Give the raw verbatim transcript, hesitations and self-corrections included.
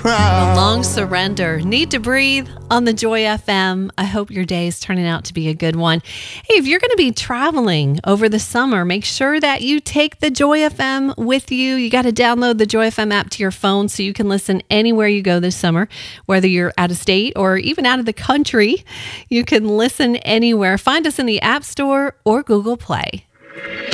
crowd. A long surrender. Need to breathe on the Joy F M. I hope your day is turning out to be a good one. Hey, if you're going to be traveling over the summer, make sure that you take the Joy F M with you. You got to download the Joy F M app to your phone so you can listen anywhere you go this summer, whether you're out of state or even out of the country. You can listen anywhere. Find us in the App Store or Google Play.